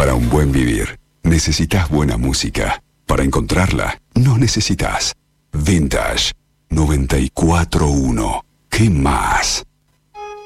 Para un buen vivir, necesitas buena música. Para encontrarla, no necesitas. Vintage 94.1. ¿Qué más?